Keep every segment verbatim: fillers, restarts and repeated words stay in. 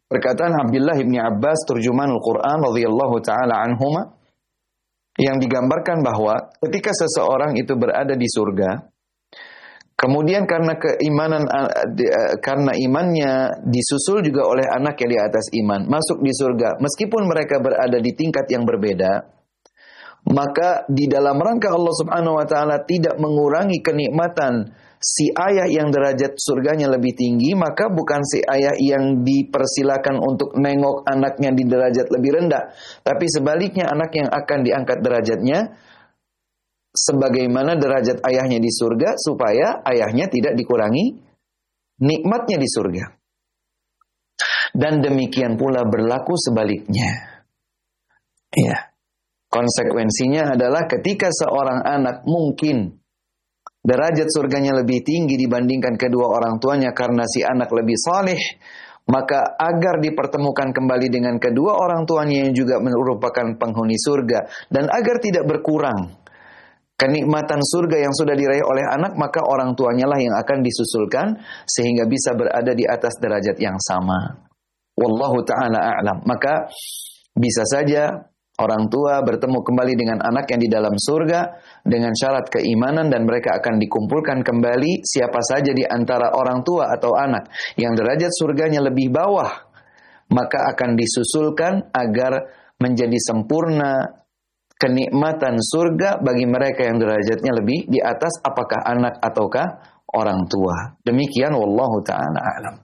Perkataan Abdullah bin Abbas terjemahanul Quran radhiyallahu taala anhuma yang digambarkan bahwa ketika seseorang itu berada di surga, kemudian karena keimanan karena imannya disusul juga oleh anak yang di atas iman, masuk di surga meskipun mereka berada di tingkat yang berbeda, maka di dalam rangka Allah Subhanahu wa taala tidak mengurangi kenikmatan si ayah yang derajat surganya lebih tinggi, maka bukan si ayah yang dipersilakan untuk nengok anaknya di derajat lebih rendah, tapi sebaliknya anak yang akan diangkat derajatnya sebagaimana derajat ayahnya di surga, supaya ayahnya tidak dikurangi nikmatnya di surga. Dan demikian pula berlaku sebaliknya. Ya. Konsekuensinya adalah ketika seorang anak mungkin derajat surganya lebih tinggi dibandingkan kedua orang tuanya karena si anak lebih saleh, maka agar dipertemukan kembali dengan kedua orang tuanya yang juga merupakan penghuni surga, dan agar tidak berkurang kenikmatan surga yang sudah diraih oleh anak, maka orang tuanya lah yang akan disusulkan sehingga bisa berada di atas derajat yang sama. Wallahu ta'ala a'lam. Maka bisa saja orang tua bertemu kembali dengan anak yang di dalam surga dengan syarat keimanan, dan mereka akan dikumpulkan kembali siapa saja di antara orang tua atau anak yang derajat surganya lebih bawah, maka akan disusulkan agar menjadi sempurna kenikmatan surga bagi mereka yang derajatnya lebih di atas, apakah anak ataukah orang tua. Demikian wallahu ta'ala a'lam.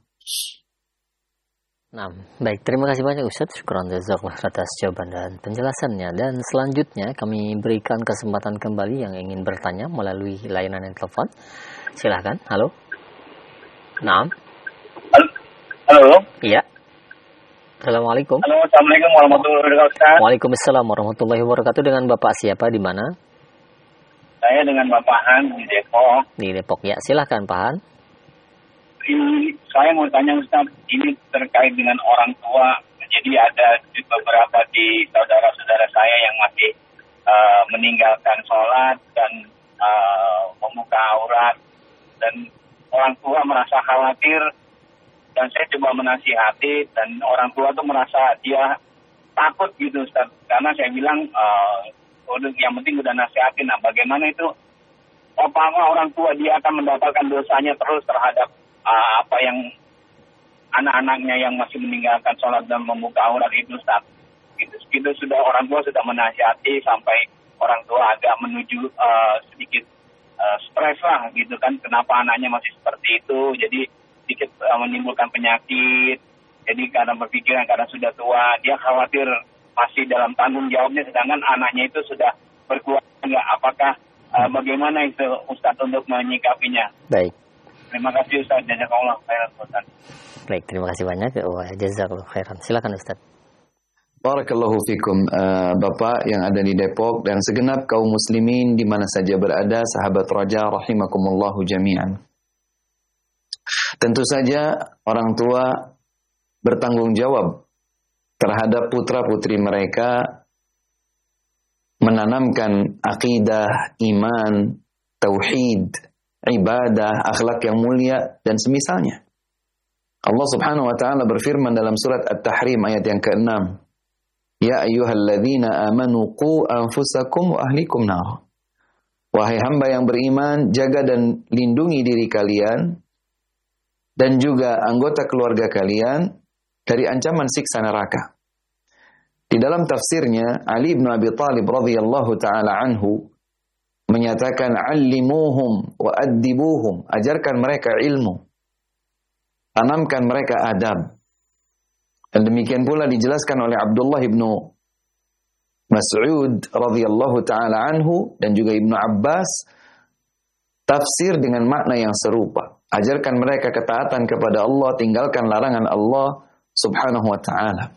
Nah, baik, terima kasih banyak Ustaz. Syukran jazakallah atas jawaban dan penjelasannya. Dan selanjutnya kami berikan kesempatan kembali yang ingin bertanya melalui layanan yang telepon. Silahkan. Halo. Nah. Halo. Iya. Assalamualaikum. Halo, assalamualaikum warahmatullahi wabarakatuh. Waalaikumsalam warahmatullahi wabarakatuh. Dengan Bapak siapa di mana? Saya dengan Bapak Han di Depok. Di Depok ya. Silahkan Pak Han. Ini saya mau tanya Ustaz, ini terkait dengan orang tua. Jadi ada beberapa di saudara-saudara saya yang masih uh, meninggalkan sholat dan uh, membuka aurat, dan orang tua merasa khawatir, dan saya coba menasihati, dan orang tua tuh merasa dia takut gitu Ustaz, karena saya bilang uh, yang penting udah nasihatin. Nah, bagaimana itu? Apakah orang tua dia akan mendapatkan dosanya terus terhadap Uh, apa yang anak-anaknya yang masih meninggalkan sholat dan membuka aurat itu Ustaz? Gitu, gitu sudah orang tua sudah menasihati sampai orang tua agak menuju uh, sedikit uh, stres lah gitu kan, kenapa anaknya masih seperti itu, jadi sedikit uh, menimbulkan penyakit. Jadi karena berpikiran karena sudah tua, dia khawatir masih dalam tanggung jawabnya, sedangkan anaknya itu sudah berkeluarga. Apakah uh, bagaimana itu Ustaz untuk menyikapinya? Baik. Terima kasih Ustaz, jazakallah khairan Ustaz. Baik, terima kasih banyak. Oh, jazakallah khairan. Silakan Ustaz. Barakallahu fikum, uh, Bapak yang ada di Depok dan segenap kaum muslimin di mana saja berada, sahabat raja rahimakumullahu jami'an. Tentu saja orang tua bertanggung jawab terhadap putra-putri mereka menanamkan akidah, iman, tauhid, ibadah, akhlak yang mulia dan semisalnya. Allah Subhanahu wa taala berfirman dalam surat At-Tahrim ayat yang keenam, "Ya ayyuhalladzina amanu qu anfusakum wa ahlikum nar." Wahai hamba yang beriman, jaga dan lindungi diri kalian dan juga anggota keluarga kalian dari ancaman siksa neraka. Di dalam tafsirnya, Ali bin Abi Thalib radhiyallahu taala anhu menyatakan, "Allimuhum wa addibuhum." Ajarkan mereka ilmu, tanamkan mereka adab. Dan demikian pula dijelaskan oleh Abdullah ibnu Mas'ud radhiyallahu taala anhu dan juga Ibnu Abbas, tafsir dengan makna yang serupa. Ajarkan mereka ketaatan kepada Allah, tinggalkan larangan Allah Subhanahu wa taala.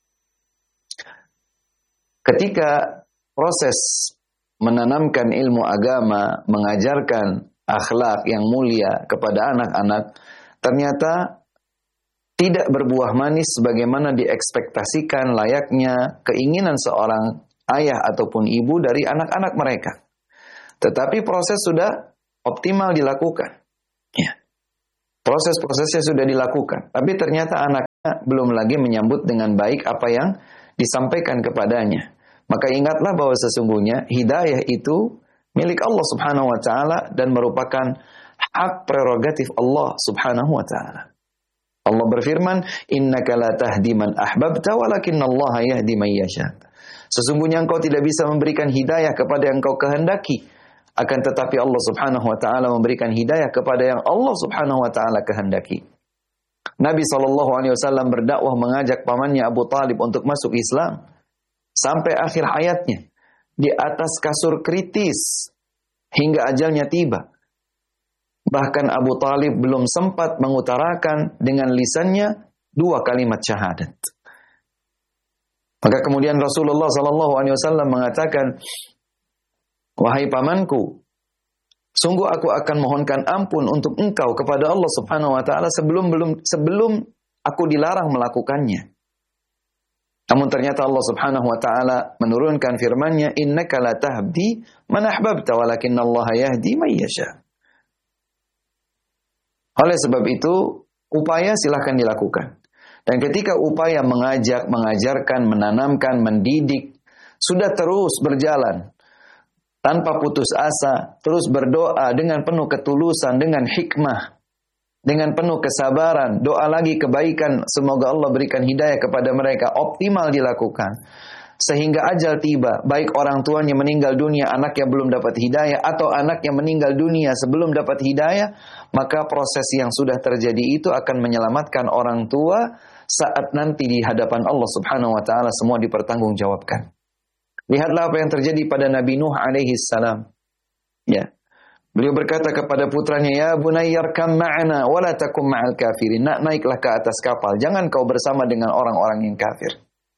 Ketika proses menanamkan ilmu agama, mengajarkan akhlak yang mulia kepada anak-anak, ternyata tidak berbuah manis sebagaimana diekspektasikan layaknya keinginan seorang ayah ataupun ibu dari anak-anak mereka. Tetapi proses sudah optimal dilakukan. Ya. Proses-prosesnya sudah dilakukan, tapi ternyata anaknya belum lagi menyambut dengan baik apa yang disampaikan kepadanya. Maka ingatlah bahwa sesungguhnya hidayah itu milik Allah Subhanahu wa taala dan merupakan hak prerogatif Allah Subhanahu wa taala. Allah berfirman, "Innaka la tahdi man ahbabta walakinallaha yahdi man yasha." Sesungguhnya engkau tidak bisa memberikan hidayah kepada yang engkau kehendaki, akan tetapi Allah Subhanahu wa taala memberikan hidayah kepada yang Allah Subhanahu wa taala kehendaki. Nabi sallallahu alaihi wasallam berdakwah mengajak pamannya Abu Talib untuk masuk Islam sampai akhir hayatnya di atas kasur kritis hingga ajalnya tiba. Bahkan Abu Talib belum sempat mengutarakan dengan lisannya dua kalimat syahadat. Maka kemudian Rasulullah sallallahu alaihi wasallam mengatakan, "Wahai pamanku, sungguh aku akan mohonkan ampun untuk engkau kepada Allah Subhanahu wa taala sebelum belum sebelum aku dilarang melakukannya." Namun ternyata Allah Subhanahu wa taala menurunkan firman-Nya, "Innaka la tahdi man ahbabta walakinallaha yahdi man yasha." Oleh sebab itu, upaya silahkan dilakukan. Dan ketika upaya mengajak, mengajarkan, menanamkan, mendidik sudah terus berjalan tanpa putus asa, terus berdoa dengan penuh ketulusan, dengan hikmah, dengan penuh kesabaran, doa lagi kebaikan, semoga Allah berikan hidayah kepada mereka, optimal dilakukan. Sehingga ajal tiba, baik orang tuanya meninggal dunia, anaknya belum dapat hidayah, atau anaknya meninggal dunia sebelum dapat hidayah, maka proses yang sudah terjadi itu akan menyelamatkan orang tua saat nanti di hadapan Allah Subhanahu wa taala semua dipertanggungjawabkan. Lihatlah apa yang terjadi pada Nabi Nuh alaihi salam. Ya. Beliau berkata kepada putranya, "Ya bunayyarkam ma'ana wa la takum ma'al kafirin." Nak, naiklah ke atas kapal, jangan kau bersama dengan orang-orang yang kafir.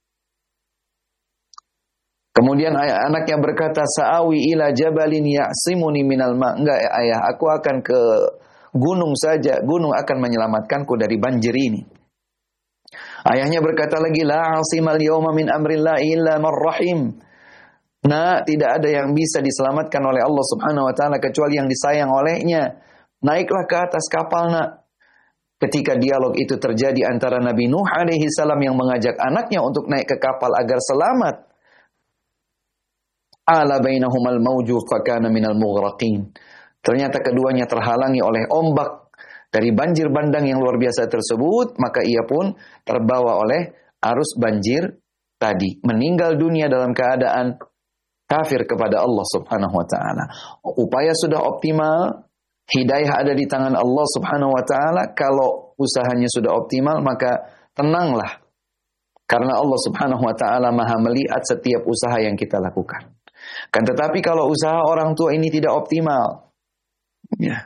Kemudian anaknya berkata, "Sa'awi ila jabalin ya'simuni minal ma'." Enggak ayah, aku akan ke gunung saja, gunung akan menyelamatkanku dari banjir ini. Ayahnya berkata lagi, "La 'asimal yawma min amrillah illa man rahim." Nah, tidak ada yang bisa diselamatkan oleh Allah Subhanahu wa taala kecuali yang disayang olehnya. Naiklah ke atas kapal, nak. Ketika dialog itu terjadi antara Nabi Nuh alaihi salam yang mengajak anaknya untuk naik ke kapal agar selamat, ala bainahumal mawju fakana minal mughraqin. Ternyata keduanya terhalangi oleh ombak dari banjir bandang yang luar biasa tersebut, maka ia pun terbawa oleh arus banjir tadi, meninggal dunia dalam keadaan kafir kepada Allah Subhanahu wa taala. Upaya sudah optimal, hidayah ada di tangan Allah Subhanahu wa taala. Kalau usahanya sudah optimal, maka tenanglah. Karena Allah Subhanahu wa taala Maha melihat setiap usaha yang kita lakukan. Kan tetapi kalau usaha orang tua ini tidak optimal, ya,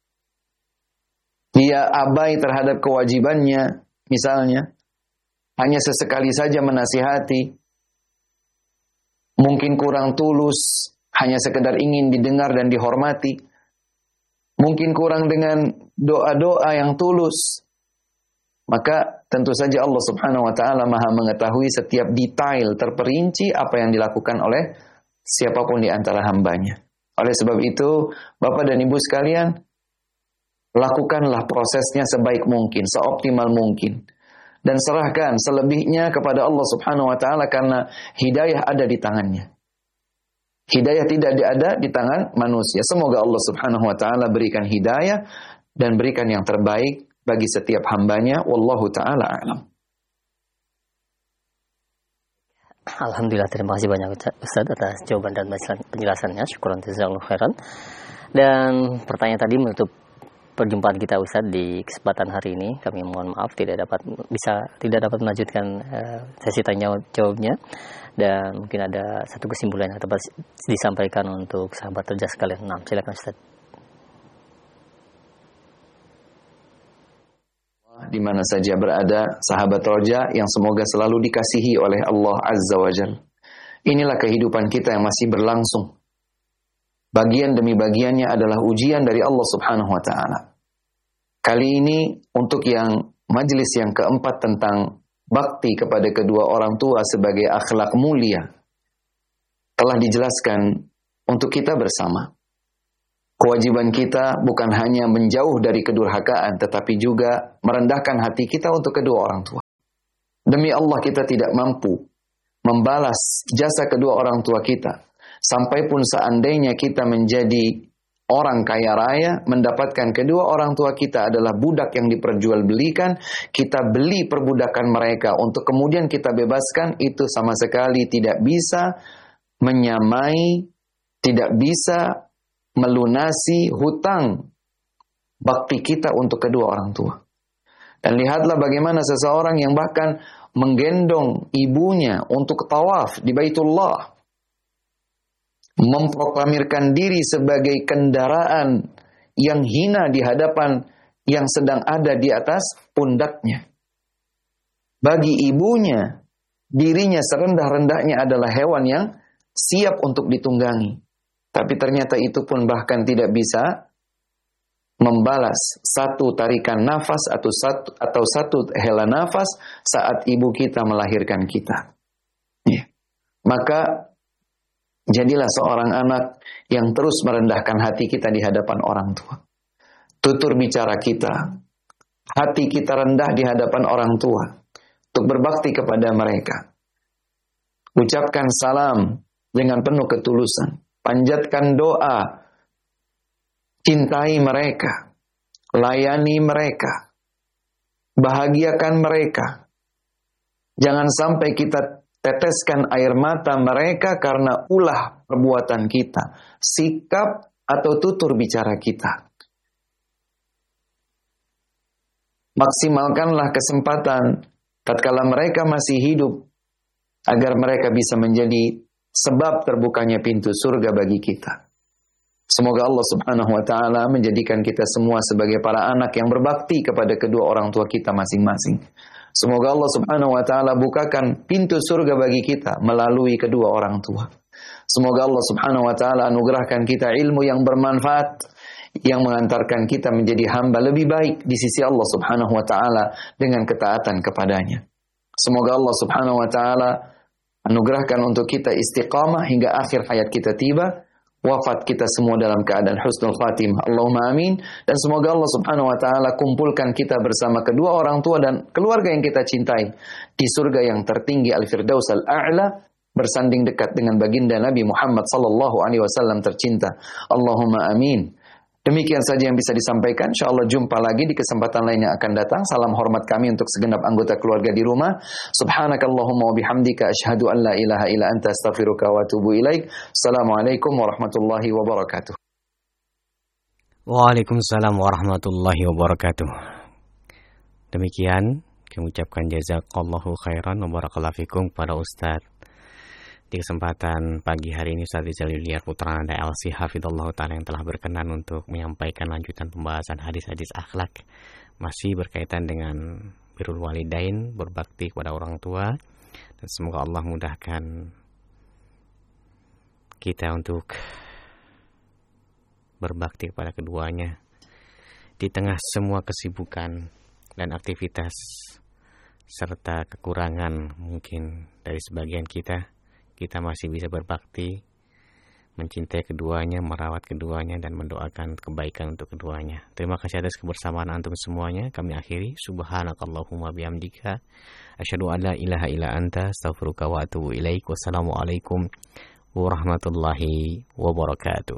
dia abai terhadap kewajibannya, misalnya hanya sesekali saja menasihati, mungkin kurang tulus, hanya sekedar ingin didengar dan dihormati, mungkin kurang dengan doa-doa yang tulus, maka tentu saja Allah Subhanahu wa taala Maha mengetahui setiap detail terperinci apa yang dilakukan oleh siapapun di antara hambanya. Oleh sebab itu, Bapak dan Ibu sekalian, lakukanlah prosesnya sebaik mungkin, seoptimal mungkin. Dan serahkan selebihnya kepada Allah Subhanahu wa taala karena hidayah ada di tangannya. Hidayah tidak ada di tangan manusia. Semoga Allah Subhanahu wa taala berikan hidayah dan berikan yang terbaik bagi setiap hambanya. Wallahu taala a'lam. Alhamdulillah, terima kasih banyak Ustaz atas jawaban dan penjelasannya. Syukran jazakallahu khairan. Dan pertanyaan tadi menutup perjumpaan kita Ustaz di kesempatan hari ini. Kami mohon maaf tidak dapat bisa tidak dapat melanjutkan uh, sesi tanya jawabnya, dan mungkin ada satu kesimpulan yang dapat disampaikan untuk sahabat roja sekalian. Nah, silakan Ustaz. Di mana saja berada sahabat roja yang semoga selalu dikasihi oleh Allah Azza wa Jalla. Inilah kehidupan kita yang masih berlangsung. Bagian demi bagiannya adalah ujian dari Allah Subhanahu wa taala. Kali ini untuk yang majelis yang keempat tentang bakti kepada kedua orang tua sebagai akhlak mulia telah dijelaskan untuk kita bersama. Kewajiban kita bukan hanya menjauh dari kedurhakaan, tetapi juga merendahkan hati kita untuk kedua orang tua. Demi Allah kita tidak mampu membalas jasa kedua orang tua kita. Sampai pun seandainya kita menjadi orang kaya raya, mendapatkan kedua orang tua kita adalah budak yang diperjualbelikan, kita beli perbudakan mereka untuk kemudian kita bebaskan, itu sama sekali tidak bisa menyamai, tidak bisa melunasi hutang bakti kita untuk kedua orang tua. Dan lihatlah bagaimana seseorang yang bahkan menggendong ibunya untuk tawaf di Baitullah, memproklamirkan diri sebagai kendaraan yang hina di hadapan yang sedang ada di atas pundaknya. Bagi ibunya, dirinya serendah-rendahnya adalah hewan yang siap untuk ditunggangi. Tapi ternyata itu pun bahkan tidak bisa membalas satu tarikan nafas atau satu, atau satu hela nafas saat ibu kita melahirkan kita. Ya. Maka jadilah seorang anak yang terus merendahkan hati kita di hadapan orang tua. Tutur bicara kita, hati kita rendah di hadapan orang tua untuk berbakti kepada mereka. Ucapkan salam dengan penuh ketulusan. Panjatkan doa, cintai mereka, layani mereka, bahagiakan mereka. Jangan sampai kita teteskan air mata mereka karena ulah perbuatan kita, sikap atau tutur bicara kita. Maksimalkanlah kesempatan tatkala mereka masih hidup agar mereka bisa menjadi sebab terbukanya pintu surga bagi kita. Semoga Allah Subhanahu wa taala menjadikan kita semua sebagai para anak yang berbakti kepada kedua orang tua kita masing-masing. Semoga Allah Subhanahu wa taala bukakan pintu surga bagi kita melalui kedua orang tua. Semoga Allah Subhanahu wa taala anugerahkan kita ilmu yang bermanfaat yang mengantarkan kita menjadi hamba lebih baik di sisi Allah Subhanahu wa taala dengan ketaatan kepadanya. Semoga Allah Subhanahu wa taala anugerahkan untuk kita istiqamah hingga akhir hayat kita tiba, wafat kita semua dalam keadaan husnul khatimah. Allahumma amin. Dan semoga Allah Subhanahu wa taala kumpulkan kita bersama kedua orang tua dan keluarga yang kita cintai di surga yang tertinggi Al-Firdaus Al-A'la, bersanding dekat dengan baginda Nabi Muhammad sallallahu alaihi wasallam tercinta. Allahumma amin. Demikian saja yang bisa disampaikan. InsyaAllah jumpa lagi di kesempatan lain yang akan datang. Salam hormat kami untuk segenap anggota keluarga di rumah. Subhanakallahumma wa bihamdika asyhadu an la ilaha illa anta astaghfiruka wa atubu ilaik. Assalamualaikum warahmatullahi wabarakatuh. Waalaikumsalam warahmatullahi wabarakatuh. Demikian kami ucapkan jazakallahu khairan wa barakallahu fikum kepada Ustaz. Di kesempatan pagi hari ini Ustaz Rizal Yuliar Putra Anda L C Hafidhullah Ta'ala yang telah berkenan untuk menyampaikan lanjutan pembahasan hadis-hadis akhlak masih berkaitan dengan birrul walidain, berbakti kepada orang tua, dan semoga Allah mudahkan kita untuk berbakti kepada keduanya di tengah semua kesibukan dan aktivitas serta kekurangan mungkin dari sebagian kita. Kita masih bisa berbakti, mencintai keduanya, merawat keduanya, dan mendoakan kebaikan untuk keduanya. Terima kasih atas kebersamaan antum semuanya. Kami akhiri. Subhanakallahumma bihamdika asyhadu an la ilaha illa anta astaghfiruka wa atubu ilaik. Wassalamualaikum warahmatullahi wabarakatuh.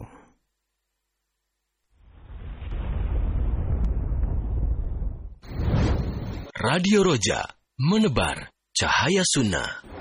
Radio Roja, menebar cahaya sunnah.